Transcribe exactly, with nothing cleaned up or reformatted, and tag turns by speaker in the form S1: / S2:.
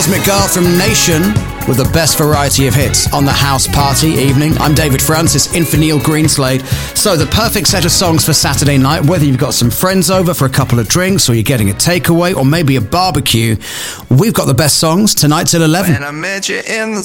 S1: Cosmic Girl from Nation with the best variety of hits on the house party evening. I'm David Francis, in for Neil Greenslade. So the perfect set of songs for Saturday night, whether you've got some friends over for a couple of drinks or you're getting a takeaway or maybe a barbecue, we've got the best songs tonight till eleven.
S2: When I met you in the